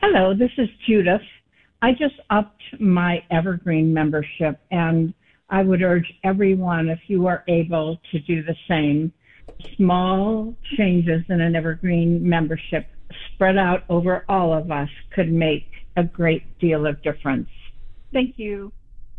Hello, this is Judith. I just upped my Evergreen membership, and I would urge everyone, if you are able, to do the same. Small changes in an Evergreen membership spread out over all of us could make a great deal of difference. Thank you.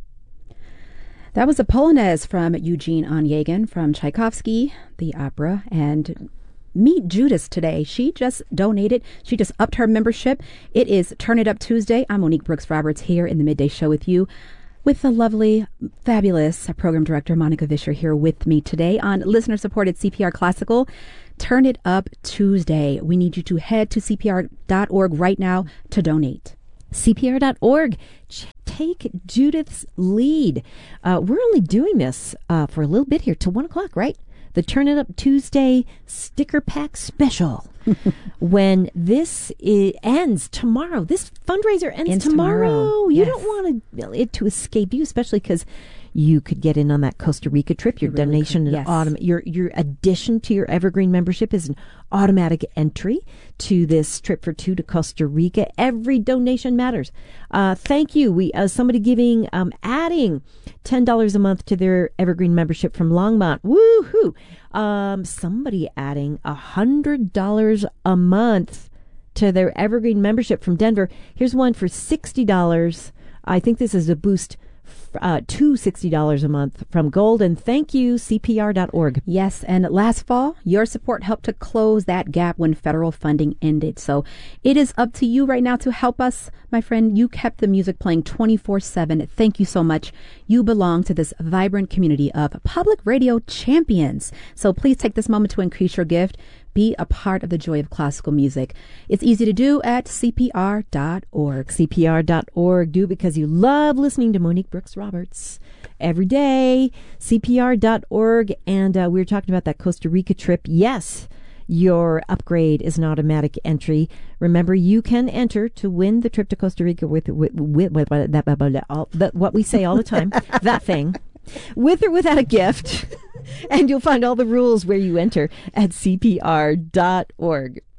That was a Polonaise from Eugene Onegin from Tchaikovsky, the opera, and meet Judith today. She just donated. She just upped her membership. It is Turn It Up Tuesday. I'm Monique Brooks Roberts here in the Midday Show with you, with the lovely, fabulous program director Monica Vischer here with me today on listener-supported CPR Classical. Turn It Up Tuesday. We need you to head to CPR.org right now to donate. CPR.org. Take Judith's lead. We're only doing this for a little bit here till 1 o'clock, right? The Turn It Up Tuesday sticker pack special. When this ends tomorrow, this fundraiser ends tomorrow. You don't want it to escape you, especially because you could get in on that Costa Rica trip. Your donation, your addition to your Evergreen membership is an automatic entry to this trip for two to Costa Rica. Every donation matters. Thank you. We somebody adding $10 a month to their Evergreen membership from Longmont. Woohoo! Somebody adding $100 a month to their Evergreen membership from Denver. Here's one for $60. I think this is a boost to $60 a month from Golden. Thank you, CPR.org. Yes, and last fall, your support helped to close that gap when federal funding ended. So it is up to you right now to help us, my friend. You kept the music playing 24/7. Thank you so much. You belong to this vibrant community of public radio champions. So please take this moment to increase your gift. Be a part of the joy of classical music. It's easy to do at CPR.org. CPR.org. Do because you love listening to Monique Brooks Roberts every day. CPR.org. And we were talking about that Costa Rica trip. Yes, your upgrade is an automatic entry. Remember, you can enter to win the trip to Costa Rica with what we say all the time, that thing, with or without a gift. And you'll find all the rules where you enter at CPR.org.